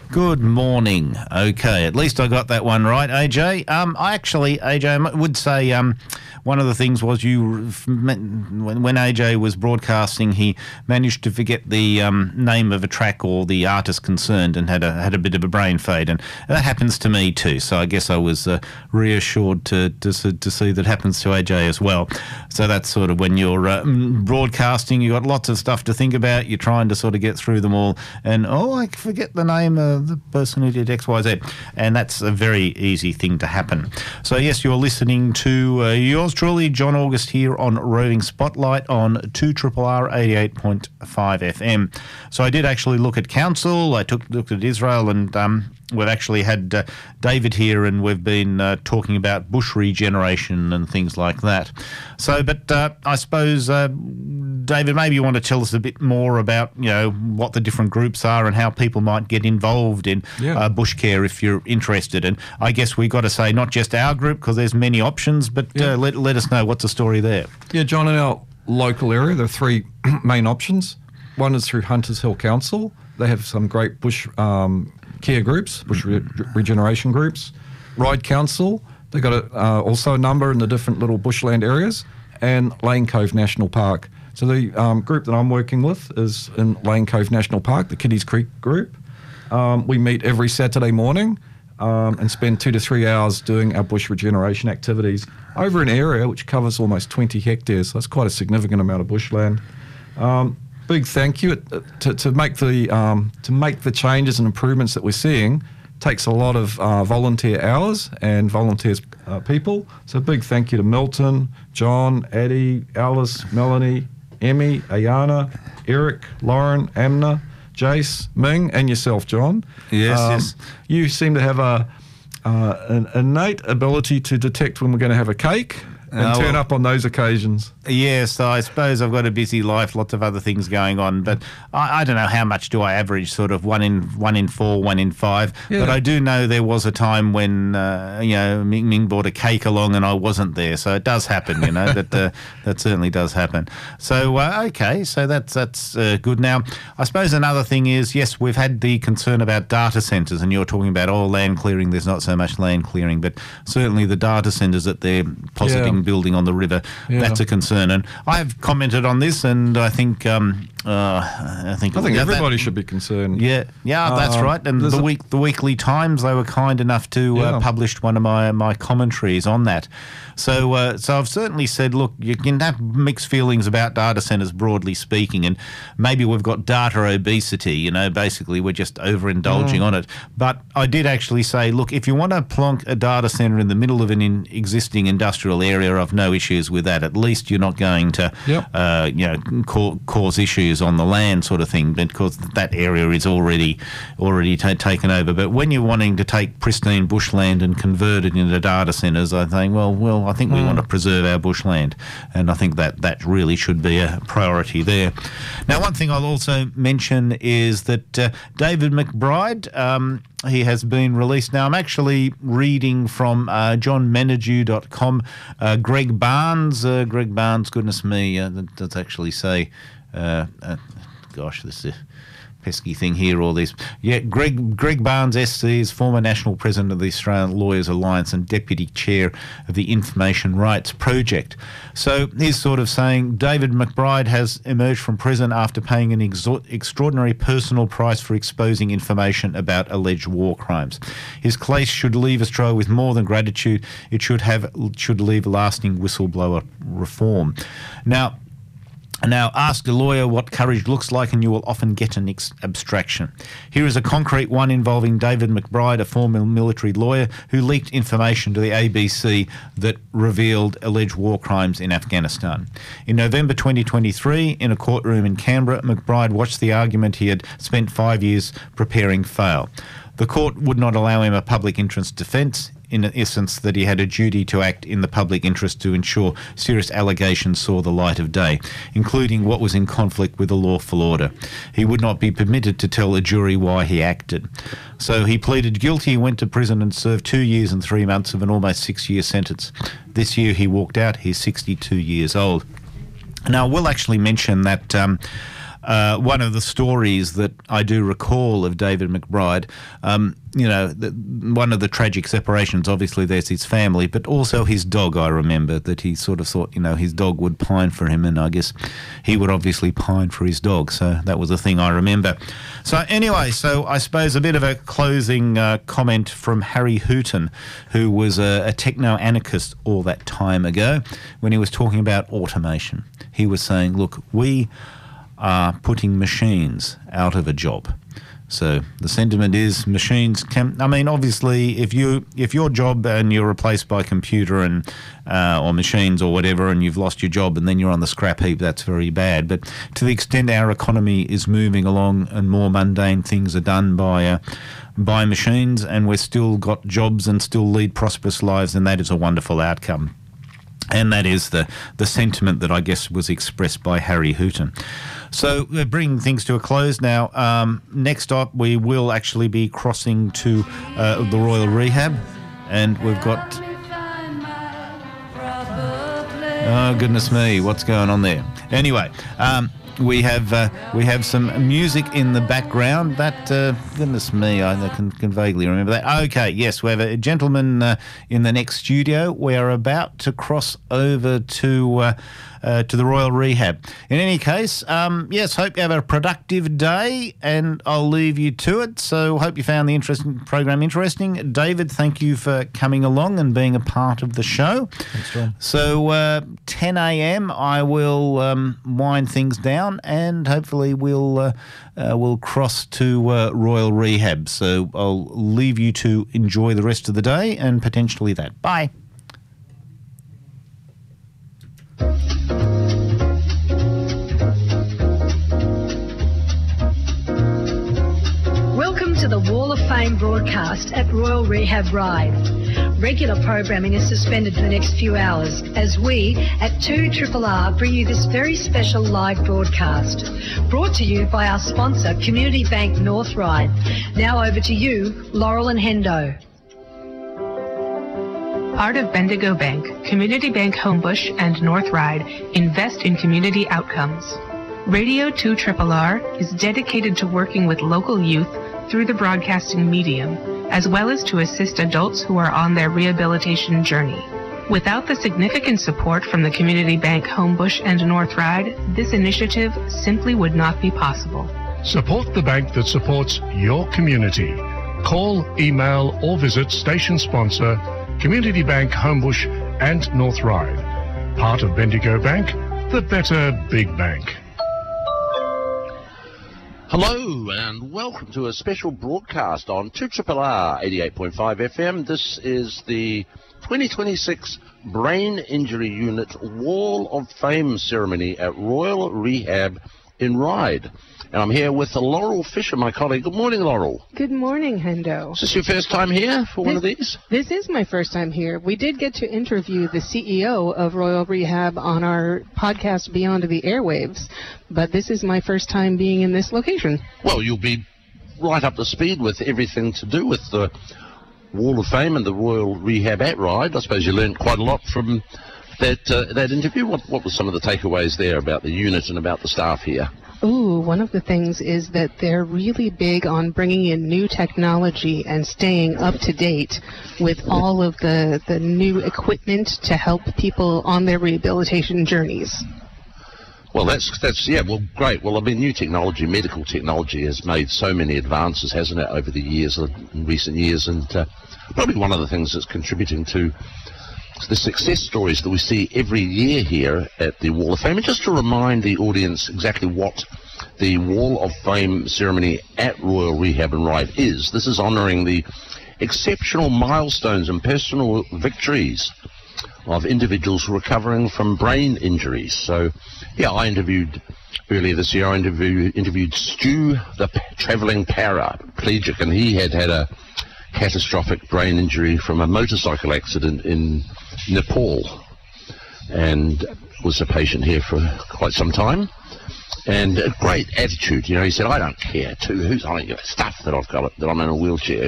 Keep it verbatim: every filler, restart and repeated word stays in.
Good morning. Okay, at least I got that one right, A J. Um, I actually, A J, I would say um, one of the things was you, when, when A J was broadcasting, he managed to forget the um, name of a track or the artist concerned and had a had a bit of a brain fade, and that happens to me too. So I guess I was uh, reassured to, to to see that happens to A J as well. So that's sort of when you're uh, broadcasting, you got lots of stuff to think about. You're trying to sort of get through them all, and oh, I forget the name of the person who did X, Y, Z, and that's a very easy thing to happen. So yes, you're listening to uh, yours truly, John August, here on Roving Spotlight on two R R R eighty-eight point five F M. So I did actually look at council. I took looked at Israel, and um, we've actually had uh, David here, and we've been uh, talking about bush regeneration and things like that. So, but uh, I suppose, uh, David, maybe you want to tell us a bit more about, you know, what the different groups are and how people might get involved in yeah. uh, bush care if you're interested. And I guess we've got to say not just our group, because there's many options, but yeah. uh, let, let us know what's the story there. Yeah, John, in our local area, there are three main options. One is through Hunters Hill Council. They have some great bush um, care groups, bush re- regeneration groups. Ryde Council, they've got a, uh, also a number in the different little bushland areas, and Lane Cove National Park. So the um, group that I'm working with is in Lane Cove National Park, the Kiddies Creek group. Um, we meet every Saturday morning um, and spend two to three hours doing our bush regeneration activities over an area which covers almost twenty hectares. So that's quite a significant amount of bushland. Um, big thank you to, to make the um, to make the changes and improvements that we're seeing. Takes a lot of uh, volunteer hours and volunteers uh, people. So big thank you to Milton, John, Addie, Alice, Melanie, Emmy, Ayana, Eric, Lauren, Amna, Jace, Ming, and yourself, John. Yes, um, yes. You seem to have a uh, an innate ability to detect when we're going to have a cake and oh, turn well, up on those occasions. Yes, I suppose I've got a busy life, lots of other things going on, but I, I don't know how much do I average, sort of one in one in four, one in five. Yeah. But I do know there was a time when uh, you know Ming Ming brought a cake along and I wasn't there, so it does happen. You know that uh, that certainly does happen. So uh, okay, so that's that's uh, good. Now I suppose another thing is, yes, we've had the concern about data centres, and you're talking about oh land clearing. There's not so much land clearing, but certainly the data centres that they're positing. Yeah. Building on the river, yeah. that's a concern, and I've commented on this, and I think um, uh, I think I think yeah, everybody that, should be concerned. Yeah, yeah, that's Um, right. And there's the a- week, the Weekly Times, they were kind enough to Yeah. uh, publish one of my my commentaries on that. So, uh, so I've certainly said, look, you can have mixed feelings about data centres broadly speaking, and maybe we've got data obesity. You know, basically we're just overindulging Mm. on it. But I did actually say, look, if you want to plonk a data centre in the middle of an in existing industrial area, I've no issues with that. At least you're not going to, Yep. uh, you know, ca- cause issues on the land, sort of thing, because that area is already already ta taken over. But when you're wanting to take pristine bushland and convert it into data centres, I think, well, well, I think we Mm. want to preserve our bushland, and I think that that really should be a priority there. Now, one thing I'll also mention is that uh, David McBride. Um, He has been released. Now, I'm actually reading from uh, john menadue dot com. Uh, Greg Barnes, uh, Greg Barnes, goodness me, uh, that does actually say, uh, uh, gosh, this is a pesky thing here, all this. Yeah, Greg Greg Barnes, S C, is former National President of the Australian Lawyers Alliance and Deputy Chair of the Information Rights Project. So he's sort of saying David McBride has emerged from prison after paying an exo- extraordinary personal price for exposing information about alleged war crimes. His case should leave Australia with more than gratitude. It should have should leave lasting whistleblower reform. Now, Now, ask a lawyer what courage looks like and you will often get an ex- abstraction. Here is a concrete one involving David McBride, a former military lawyer who leaked information to the A B C that revealed alleged war crimes in Afghanistan. In November twenty twenty-three, in a courtroom in Canberra, McBride watched the argument he had spent five years preparing fail. The court would not allow him a public interest defence, in essence that he had a duty to act in the public interest to ensure serious allegations saw the light of day, including what was in conflict with the lawful order. He would not be permitted to tell a jury why he acted. So he pleaded guilty, went to prison and served two years and three months of an almost six-year sentence. This year he walked out. He's sixty-two years old. Now, I will actually mention that... Um, uh, one of the stories that I do recall of David McBride, um, you know, the, one of the tragic separations, obviously there's his family, but also his dog. I remember that he sort of thought, you know, his dog would pine for him, and I guess he would obviously pine for his dog. So that was a thing I remember. So anyway, so I suppose a bit of a closing uh, comment from Harry Hooton, who was a, a techno-anarchist all that time ago, when he was talking about automation. He was saying, look, we are putting machines out of a job. So the sentiment is machines can, I mean, obviously, if you if your job and you're replaced by computer and uh, or machines or whatever, and you've lost your job and then you're on the scrap heap, that's very bad. But to the extent our economy is moving along and more mundane things are done by uh, by machines, and we've still got jobs and still lead prosperous lives, and that is a wonderful outcome. And that is the, the sentiment that I guess was expressed by Harry Hooton. So we're bringing things to a close now. Um, next up, we will actually be crossing to uh, the Royal Rehab, and we've got... Oh, goodness me, what's going on there? Anyway, um, we have uh, we have some music in the background. That, uh, goodness me, I can, can vaguely remember that. Okay, yes, we have a gentleman uh, in the next studio. We are about to cross over to uh, uh, to the Royal Rehab. In any case, um, yes, hope you have a productive day, and I'll leave you to it. So hope you found the interesting program interesting. David, thank you for coming along and being a part of the show. Thanks, John. So uh, ten a.m. I will um, wind things down, and hopefully we'll uh, uh, we'll cross to uh, Royal Rehab. So I'll leave you to enjoy the rest of the day and potentially that. Bye. Welcome to the Wall of Fame broadcast at Royal Rehab Ride. Regular programming is suspended for the next few hours as we at two R R R bring you this very special live broadcast. Brought to you by our sponsor, Community Bank North Ride. Now over to you, Laurel and Hendo. Part of Bendigo Bank, Community Bank Homebush and North Ride invest in community outcomes. Radio two R R R is dedicated to working with local youth through the broadcasting medium, as well as to assist adults who are on their rehabilitation journey. Without the significant support from the Community Bank Homebush and North Ride, this initiative simply would not be possible. Support the bank that supports your community. Call, email, or visit station sponsor Community Bank Homebush and North Ride. Part of Bendigo Bank, the better big bank. Hello and welcome to a special broadcast on two R R R eighty-eight point five F M. This is the twenty twenty-six Brain Injury Unit Wall of Fame ceremony at Royal Rehab in Ryde. And I'm here with Laurel Fisher, my colleague. Good morning, Laurel. Good morning, Hendo. Is this your first time here for this, one of these? This is my first time here. We did get to interview the C E O of Royal Rehab on our podcast Beyond the Airwaves, but this is my first time being in this location. Well, you'll be right up to speed with everything to do with the Wall of Fame and the Royal Rehab at Ryde. I suppose you learned quite a lot from that uh, that interview. What, what were some of the takeaways there about the unit and about the staff here? Ooh, one of the things is that they're really big on bringing in new technology and staying up to date with all of the, the new equipment to help people on their rehabilitation journeys. Well, that's, that's, yeah, well, great. Well, I mean, new technology, medical technology has made so many advances, hasn't it, over the years, in recent years, and uh, probably one of the things that's contributing to the success stories that we see every year here at the Wall of Fame. And just to remind the audience exactly what the Wall of Fame ceremony at Royal Rehab in Ryde is, this is honouring the exceptional milestones and personal victories of individuals recovering from brain injuries. So, yeah, I interviewed earlier this year, I interviewed, interviewed Stu, the travelling paraplegic, and he had had a catastrophic brain injury from a motorcycle accident in Nepal, and was a patient here for quite some time, and a great attitude. You know, he said, I don't care too, who's on it, stuff that I've got, that I'm in a wheelchair.